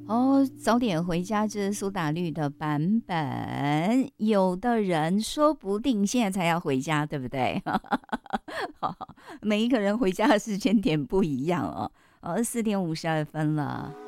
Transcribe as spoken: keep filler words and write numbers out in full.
哦，早点回家，这是苏打绿的版本。有的人说不定现在才要回家，对不对？好，每一个人回家的时间点不一样哦。哦，四点五十二分了。